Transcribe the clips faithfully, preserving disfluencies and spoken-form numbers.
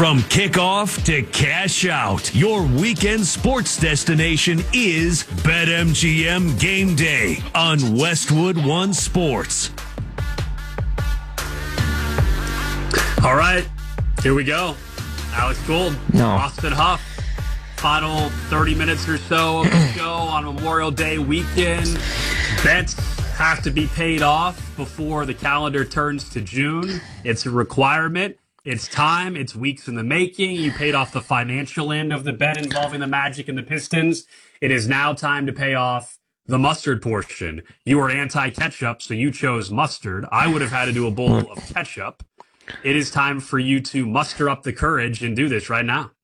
From kickoff to cash out, your weekend sports destination is BetMGM Game Day on Westwood One Sports. All right, here we go. Alex Gould, no. Austin Huff. Final thirty minutes or so of the show on Memorial Day weekend. Bets have to be paid off before the calendar turns to June. It's a requirement. It's time. It's weeks in the making. You paid off the financial end of the bet involving the Magic and the Pistons. It is now time to pay off the mustard portion. You were anti-ketchup, so you chose mustard. I would have had to do a bowl of ketchup. It is time for you to muster up the courage and do this right now.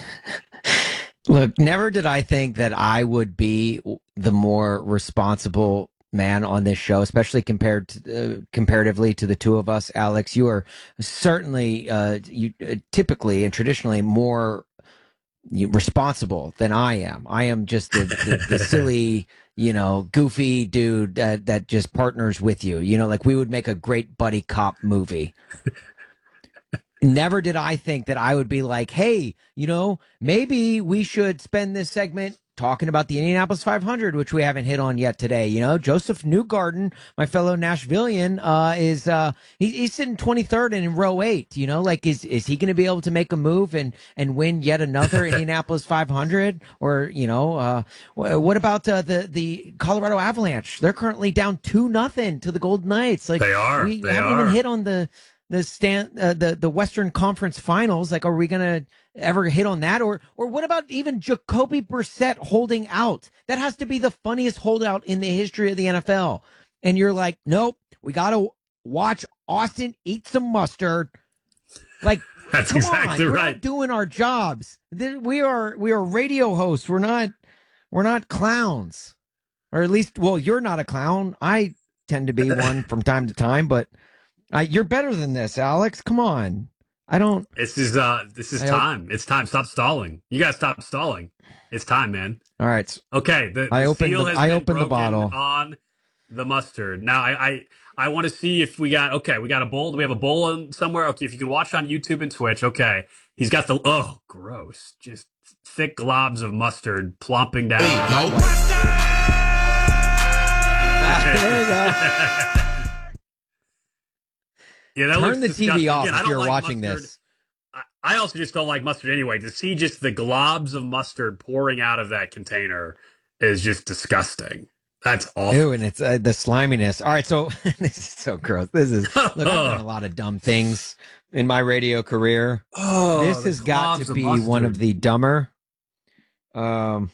Look, never did I think that I would be the more responsible man on this show, especially compared to, uh, comparatively to the two of us. Alex, you are certainly uh, you uh, typically and traditionally more responsible than I am. I am just the, the, the silly, you know, goofy dude that, that just partners with you. You know, like we would make a great buddy cop movie. Never did I think that I would be like, hey, you know, maybe we should spend this segment talking about the Indianapolis five hundred, which we haven't hit on yet today. You know, Joseph Newgarden, my fellow Nashvilleian, uh, is uh, he, he's sitting twenty-third and in row eight. You know, like is is he going to be able to make a move and and win yet another Indianapolis five hundred? Or you know, uh, what about uh, the the Colorado Avalanche? They're currently down two nothing to the Golden Knights. Like they are. We they haven't are. even hit on the. The stand, uh, the the Western Conference Finals. Like, are we gonna ever hit on that? Or or what about even Jacoby Brissett holding out? That has to be the funniest holdout in the history of the N F L. And you're like, nope, we gotta watch Austin eat some mustard. Like, that's come exactly on, right. We're not doing our jobs. We are we are radio hosts. We're not we're not clowns, or at least, well, you're not a clown. I tend to be one from time to time, but. Uh, you're better than this, Alex. Come on. I don't. This is uh. This is I time. Hope... It's time. Stop stalling. You gotta stop stalling. It's time, man. All right. Okay. The, the I opened. seal The, has I been opened the bottle on the mustard. Now, I I, I want to see if we got. Okay, we got a bowl. Do we have a bowl in somewhere? Okay, if you can watch on YouTube and Twitch. Okay, he's got the. Oh, gross! Just thick globs of mustard plopping down. Hey, no. There you go. Yeah, that Turn the looks T V off Again, if you're like watching mustard. this. I, I also just don't like mustard anyway. To see just the globs of mustard pouring out of that container is just disgusting. That's awful. Ew, and it's uh, the sliminess. All right, so this is so gross. This is look. I've done a lot of dumb things in my radio career. Oh, this has got to be one of the dumber. Um.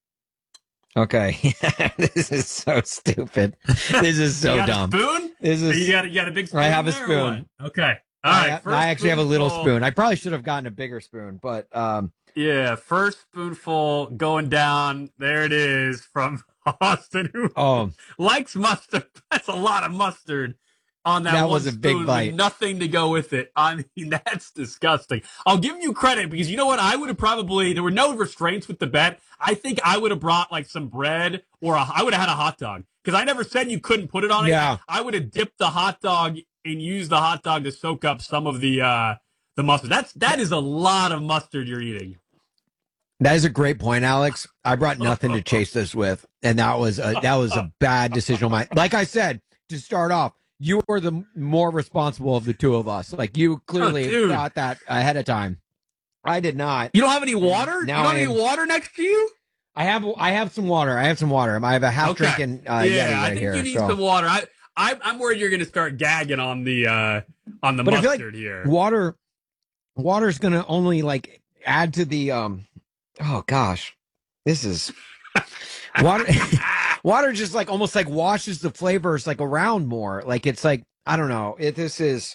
Okay, this is so stupid. This is so you got dumb. A spoon? This is. You got, you got a big spoon. I have a there, spoon. Okay. All I, right. I actually have a little spoonful. spoon. I probably should have gotten a bigger spoon, but um. Yeah, first spoonful going down. There it is from Austin, who oh. likes mustard. That's a lot of mustard on that, that one was a big spoon bite. With nothing to go with it. I mean, that's disgusting. I'll give you credit because you know what? I would have probably, there were no restraints with the bet. I think I would have brought like some bread or a, I would have had a hot dog because I never said you couldn't put it on it. Yeah. I would have dipped the hot dog and used the hot dog to soak up some of the, uh, the mustard. That's, that is a lot of mustard you're eating. That is a great point, Alex. I brought nothing to chase this with, and that was a, that was a bad decision on my. Like I said, to start off, you were the more responsible of the two of us. Like you clearly oh, got that ahead of time. I did not. You don't have any water? Now you don't I have am, any water next to you? I have. I have some water. I have some water. I have a half okay. drinking. Uh, yeah, Yeti right I think here, you need so. some water. I, I, I'm worried you're going to start gagging on the uh, on the but mustard I feel like here. Water, water's going to only like add to the. Um, oh gosh, this is water. Water just like almost like washes the flavors like around more. Like it's like I don't know. It, this is.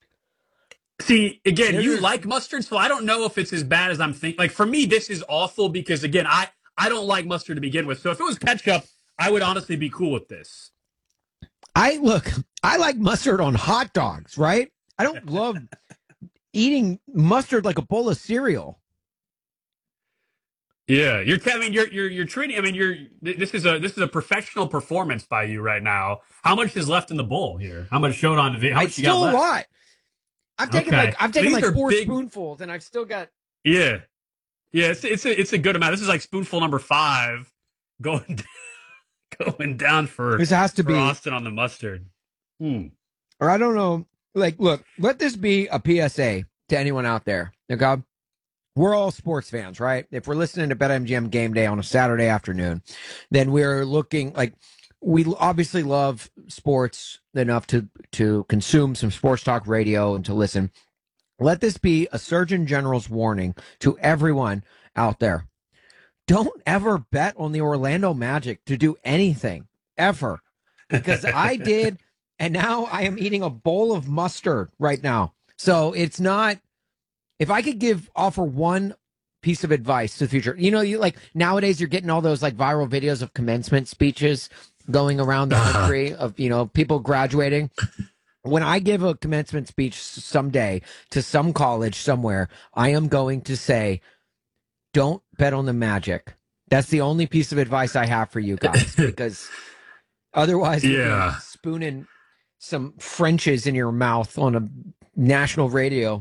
See, again, There's you a- like mustard, so I don't know if it's as bad as I'm thinking. Like, for me, this is awful because, again, I, I don't like mustard to begin with. So if it was ketchup, I would honestly be cool with this. I look, I like mustard on hot dogs, right? I don't love eating mustard like a bowl of cereal. Yeah, you're. I mean, you're you're you're treating. I mean, you're. This is a this is a professional performance by you right now. How much is left in the bowl here? How much showed on the video? How much It's you got still a left? lot. I've taken Okay. like I've taken These like are four big- spoonfuls, and I've still got. Yeah, yeah. It's it's a it's a good amount. This is like spoonful number five, going going down for This has to for be, Austin on the mustard. Hmm. or I don't know. Like, look, let this be a P S A to anyone out there. Okay, we're all sports fans, right? If we're listening to BetMGM Game Day on a Saturday afternoon, then we're looking like we obviously love sports enough to to consume some sports talk radio and to listen. Let this be a Surgeon General's warning to everyone out there. Don't ever bet on the Orlando Magic to do anything, ever. Because I did, and now I am eating a bowl of mustard right now. So it's not, if I could give, offer one piece of advice to the future, you know, you like nowadays you're getting all those like viral videos of commencement speeches going around the country of, you know, people graduating. When I give a commencement speech someday to some college somewhere, I am going to say, don't bet on the Magic. That's the only piece of advice I have for you guys, because otherwise you're Yeah. spooning some Frenches in your mouth on a national radio.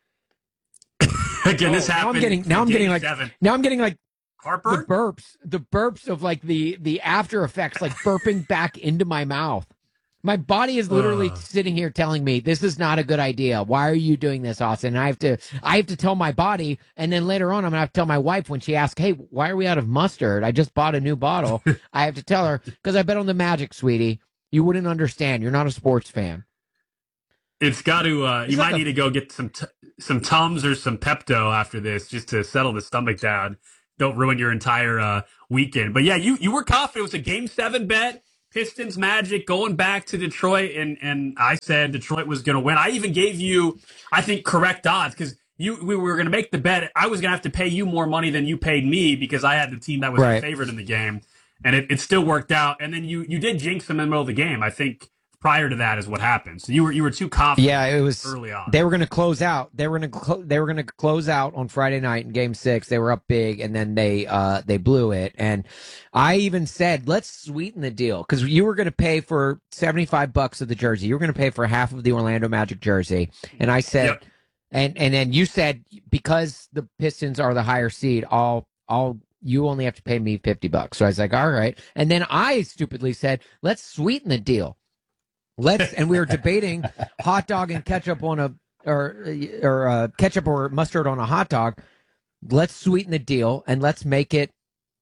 Again, this Oh, now I'm happened. getting- now in I'm getting game like- seven. Now I'm getting like the Harper. burps, the burps of like the the after effects, like burping back into my mouth. My body is literally Ugh. sitting here telling me this is not a good idea. Why are you doing this, Austin? And I have to, I have to tell my body, and then later on, I'm gonna have to tell my wife when she asks, "Hey, why are we out of mustard? I just bought a new bottle." I have to tell her because I bet on the Magic, sweetie. You wouldn't understand. You're not a sports fan. It's got to. Uh, It's you like might a- need to go get some t- some Tums or some Pepto after this, just to settle the stomach down. Don't ruin your entire uh, weekend. But yeah, you you were confident it was a game seven bet. Pistons Magic going back to Detroit, and and I said Detroit was going to win. I even gave you, I think, correct odds because you we were going to make the bet. I was going to have to pay you more money than you paid me because I had the team that was Right. the favorite in the game, and it, it still worked out. And then you you did jinx them in the middle of the game. I think prior to that is what happened. So you were you were too confident. Yeah, it was early on. They were going to close out. They were going to cl- they were going to close out on Friday night in Game Six. They were up big, and then they uh they blew it. And I even said, let's sweeten the deal because you were going to pay for seventy five bucks of the jersey. You were going to pay for half of the Orlando Magic jersey, and I said, Yep. and and then you said because the Pistons are the higher seed, I'll I'll. You only have to pay me fifty bucks. So I was like, all right. And then I stupidly said, let's sweeten the deal. Let's and we were debating hot dog and ketchup on a or or uh, ketchup or mustard on a hot dog. Let's sweeten the deal and let's make it.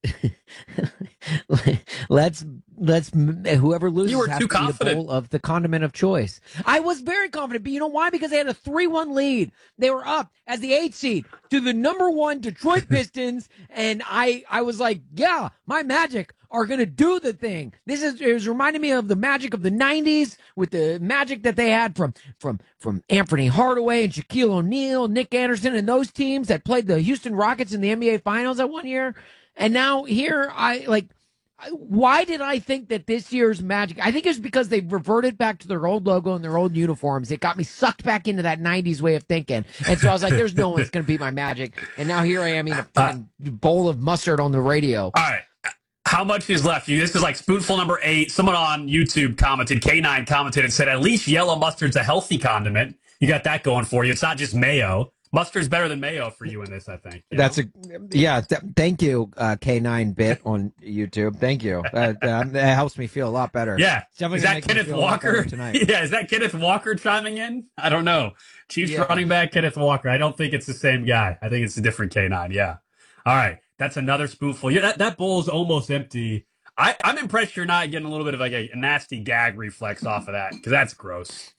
let's let's whoever loses You were has too to eat a confident. bowl of the condiment of choice. I was very confident, but you know why? Because they had a three one lead. They were up as the eighth seed to the number one Detroit Pistons, and I I was like, yeah, my Magic are going to do the thing. This is it was reminding me of the Magic of the nineties with the Magic that they had from from from Anthony Hardaway and Shaquille O'Neal, Nick Anderson, and those teams that played the Houston Rockets in the N B A Finals that one year. And now here, I like. Why did I think that this year's Magic? I think it's because they reverted back to their old logo and their old uniforms. It got me sucked back into that nineties way of thinking. And so I was like, there's no one's going to beat my Magic. And now here I am eating a fucking bowl of mustard on the radio. All right. How much is left? You This is like spoonful number eight. Someone on YouTube commented, K nine commented and said, at least yellow mustard's a healthy condiment. You got that going for you. It's not just mayo. Mustard's better than mayo for you in this, I think. You That's know? a yeah. Th- thank you, uh, K nine bit on YouTube. Thank you. Uh, that, that helps me feel a lot better. Yeah. It's definitely Is gonna that make me Kenneth feel a lot better Walker? tonight? Yeah, is that Kenneth Walker chiming in? I don't know. Chiefs Yeah. running back Kenneth Walker. I don't think it's the same guy. I think it's a different K nine. Yeah. All right. That's another spoonful. Yeah, that, that bowl is almost empty. I, I'm impressed you're not getting a little bit of like a, a nasty gag reflex off of that because that's gross.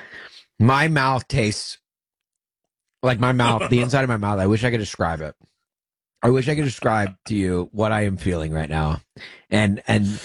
My mouth tastes like my mouth, the inside of my mouth. I wish I could describe it. I wish I could describe to you what I am feeling right now. And and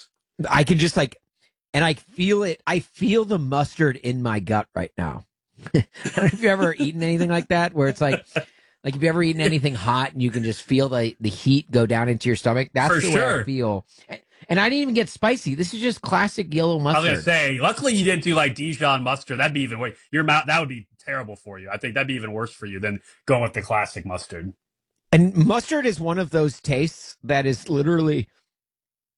I can just like and I feel it. I feel the mustard in my gut right now. I don't know if you've ever eaten anything like that where it's like like if you ever eaten anything hot and you can just feel the, the heat go down into your stomach. That's For the way sure. I feel. And I didn't even get spicy. This is just classic yellow I was mustard. gonna say, luckily you didn't do like Dijon mustard. That'd be even worse. Your mouth that would be terrible for you. I think that'd be even worse for you than going with the classic mustard. And mustard is one of those tastes that is literally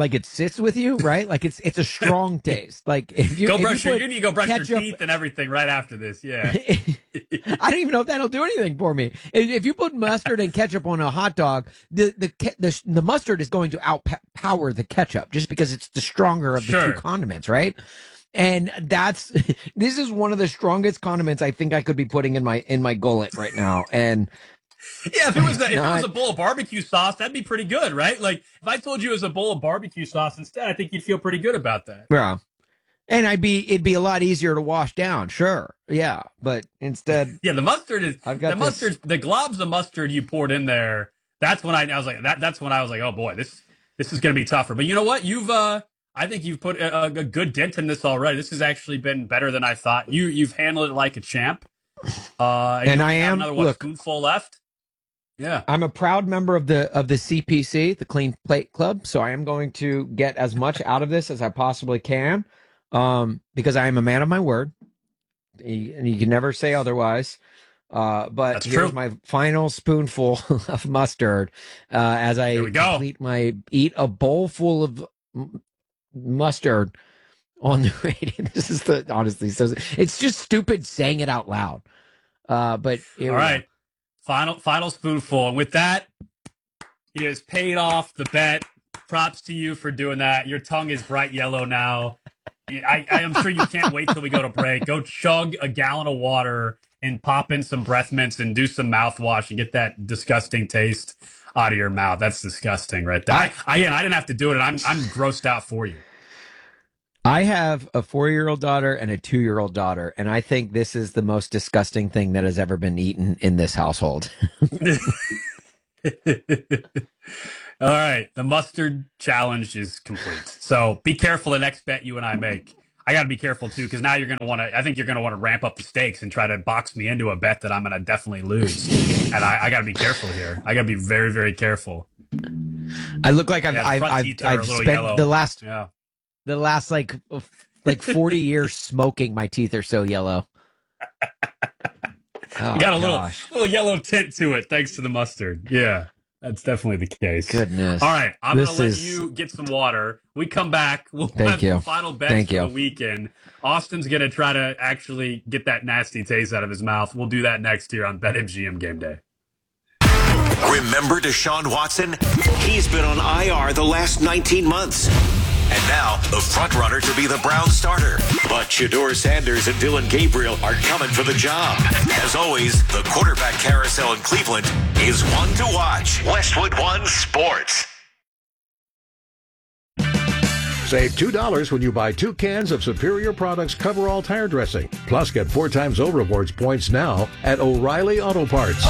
like it sits with you, right? Like it's it's a strong taste. Like if you go if brush you, your, you need to go brush ketchup, your teeth and everything right after this. Yeah. I don't even know if that'll do anything for me. If, if you put mustard and ketchup on a hot dog, the the the, the mustard is going to outpower the ketchup just because it's the stronger of the Sure. two condiments, right? And that's this is one of the strongest condiments I think I could be putting in my in my gullet right now. And Yeah, if it was a, if it Not- was a bowl of barbecue sauce, that'd be pretty good, right? Like if I told you it was a bowl of barbecue sauce instead, I think you'd feel pretty good about that. yeah, and I'd be it'd be a lot easier to wash down, sure, yeah. But instead, Yeah, the mustard is I've got the this- mustard, the globs of mustard you poured in there. That's when I, I was like that. That's when I was like, oh boy, this this is going to be tougher. But you know what? You've uh, I think you've put a, a good dent in this already. This has actually been better than I thought. You you've handled it like a champ. Uh, And you I have am- another what, look- spoonful left. Yeah. I'm a proud member of the of the C P C, the Clean Plate Club. So I am going to get as much out of this as I possibly can, um, because I am a man of my word, and you can never say otherwise. Uh, but That's here's true. my final spoonful of mustard uh, as I Here we go. complete my eat a bowl full of m- mustard on the radio. This is the honestly, so it's just stupid saying it out loud. Uh, but here All we go. right. Final final spoonful. And with that, he has paid off the bet. Props to you for doing that. Your tongue is bright yellow now. I, I am sure you can't wait till we go to break. Go chug a gallon of water and pop in some breath mints and do some mouthwash and get that disgusting taste out of your mouth. That's disgusting right there. I, I, again, I didn't have to do it. I'm I'm grossed out for you. I have a four-year-old daughter and a two-year-old daughter, and I think this is the most disgusting thing that has ever been eaten in this household. All right, the mustard challenge is complete. So be careful the next bet you and I make. I got to be careful too, because now you're going to want to. I think you're going to want to ramp up the stakes and try to box me into a bet that I'm going to definitely lose. And I, I got to be careful here. I got to be very, very careful. I look like I've Yeah, the I've front I've, teeth are a I've little spent yellow. the last Yeah. the last like f- like forty years smoking. My teeth are so yellow. Oh, You got a little, gosh. little yellow tint to it, thanks to the mustard. Yeah, that's definitely the case. Goodness. All right, I'm This going to let is- you get some water. We come back. We'll Thank have you. the final bets Thank for you. the weekend. Austin's going to try to actually get that nasty taste out of his mouth. We'll do that next year on BetMGM Game Day. Remember Deshaun Watson? He's been on I R the last nineteen months. And now, the front runner to be the Browns starter. But Shedeur Sanders and Dylan Gabriel are coming for the job. As always, the quarterback carousel in Cleveland is one to watch. Westwood One Sports. Save two dollars when you buy two cans of Superior Products Coverall Tire Dressing. Plus, get four times O Rewards points now at O'Reilly Auto Parts.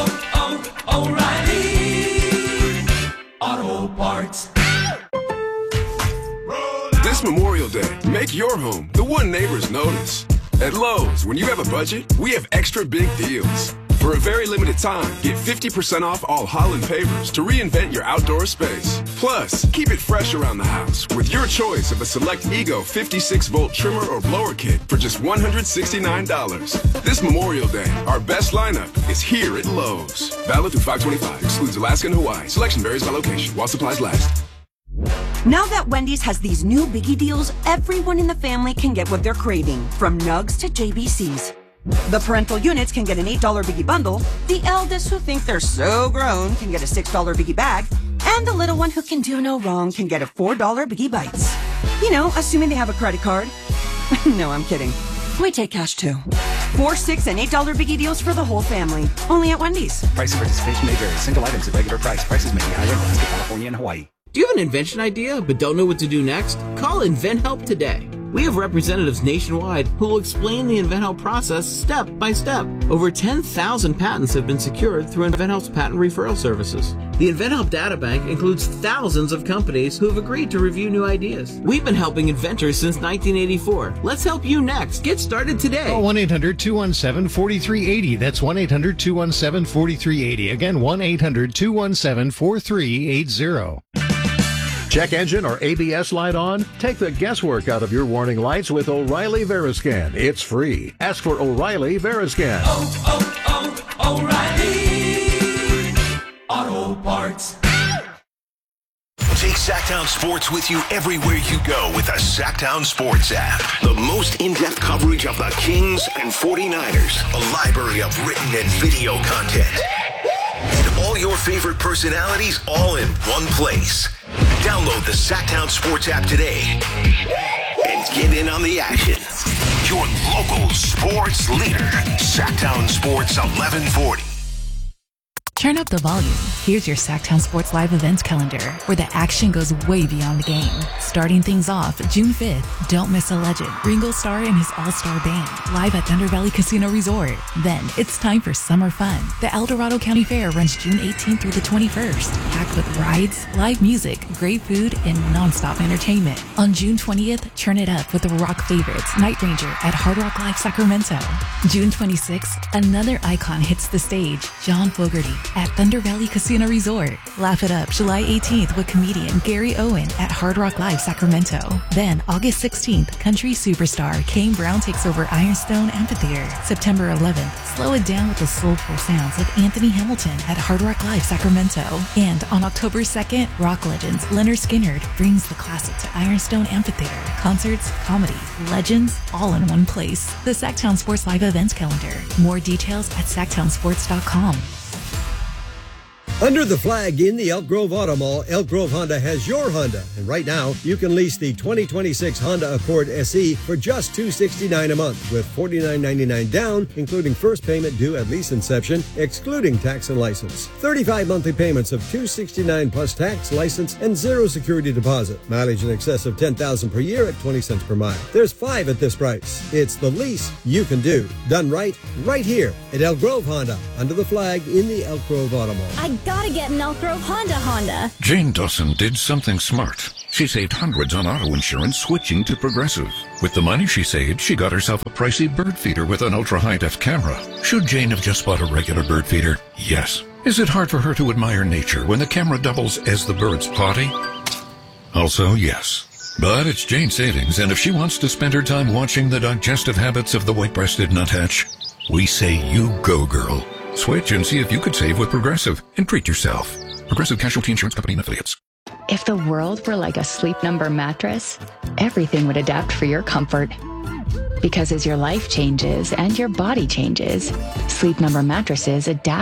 This Memorial Day, make your home the one neighbors notice. At Lowe's, when you have a budget, we have extra big deals. For a very limited time, get fifty percent off all Holland pavers to reinvent your outdoor space. Plus, keep it fresh around the house with your choice of a select Ego fifty-six volt trimmer or blower kit for just one hundred sixty-nine dollars. This Memorial Day, our best lineup is here at Lowe's. Valid through five twenty-five. Excludes Alaska and Hawaii. Selection varies by location while supplies last. Now that Wendy's has these new biggie deals, everyone in the family can get what they're craving, from nugs to J B Cs. The parental units can get an eight dollar biggie bundle, the eldest who think they're so grown can get a six dollar biggie bag, and the little one who can do no wrong can get a four dollar biggie bites. You know, assuming they have a credit card. No, I'm kidding. We take cash too. Four, six, and eight dollar biggie deals for the whole family. Only at Wendy's. Price of participation may vary. Single items at regular price. Prices may be higher in Alaska, California, and Hawaii. Do you have an invention idea but don't know what to do next? Call InventHelp today. We have representatives nationwide who will explain the InventHelp process step by step. Over ten thousand patents have been secured through InventHelp's patent referral services. The InventHelp data bank includes thousands of companies who have agreed to review new ideas. We've been helping inventors since nineteen eighty-four. Let's help you next. Get started today. Call one eight hundred two one seven four three eight zero. That's one eight hundred two one seven four three eight zero. Again, one eight hundred two one seven four three eight zero. Check engine or A B S light on? Take the guesswork out of your warning lights with O'Reilly Veriscan. It's free. Ask for O'Reilly Veriscan. Oh, oh, oh, O'Reilly Auto Parts. Take Sacktown Sports with you everywhere you go with the Sacktown Sports app. The most in-depth coverage of the Kings and forty-niners. A library of written and video content. And all your favorite personalities all in one place. Download the Sacktown Sports app today and get in on the action. Your local sports leader. Sacktown Sports eleven forty. Turn up the volume. Here's your Sacktown Sports Live events calendar, where the action goes way beyond the game. Starting things off, June fifth, don't miss a legend, Ringo Starr and his all-star band, live at Thunder Valley Casino Resort. Then, it's time for summer fun. The El Dorado County Fair runs June eighteenth through the twenty-first, packed with rides, live music, great food, and non-stop entertainment. On June twentieth, turn it up with the rock favorites, Night Ranger at Hard Rock Live Sacramento. June twenty-sixth, another icon hits the stage, John Fogerty at Thunder Valley Casino Resort. Laugh it up July eighteenth with comedian Gary Owen at Hard Rock Live Sacramento. Then August sixteenth, country superstar Kane Brown takes over Ironstone Amphitheater. September eleventh, slow it down with the soulful sounds of Anthony Hamilton at Hard Rock Live Sacramento. And on October second, rock legends Leonard Skinner brings the classic to Ironstone Amphitheater. Concerts, comedy, legends, all in one place. The Sacktown Sports Live events calendar. More details at sacktown sports dot com. Under the flag in the Elk Grove Auto Mall, Elk Grove Honda has your Honda. And right now, you can lease the twenty twenty-six Honda Accord S E for just two hundred sixty-nine dollars a month with forty-nine ninety-nine down, including first payment due at lease inception, excluding tax and license. thirty-five monthly payments of two hundred sixty-nine dollars plus tax, license, and zero security deposit. Mileage in excess of ten thousand dollars per year at twenty cents per mile. There's five at this price. It's the lease you can do. Done right, right here at Elk Grove Honda, under the flag in the Elk Grove Auto Mall. I gotta get an Elk Grove Honda Honda. Jane Dawson did something smart. She saved hundreds on auto insurance switching to Progressive. With the money she saved, she got herself a pricey bird feeder with an ultra-high-def camera. Should Jane have just bought a regular bird feeder? Yes. Is it hard for her to admire nature when the camera doubles as the bird's potty? Also, yes. But it's Jane's savings, and if she wants to spend her time watching the digestive habits of the white-breasted nuthatch, we say you go, girl. Switch and see if you could save with Progressive and treat yourself. Progressive Casualty Insurance Company and Affiliates. If the world were like a Sleep Number mattress, everything would adapt for your comfort. Because as your life changes and your body changes, Sleep Number mattresses adapt